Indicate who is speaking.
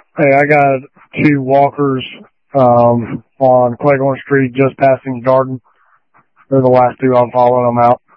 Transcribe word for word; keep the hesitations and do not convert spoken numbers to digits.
Speaker 1: Hey, I got two walkers um, on Cleghorn Street, just passing Garden. They're the last two I'm following them out.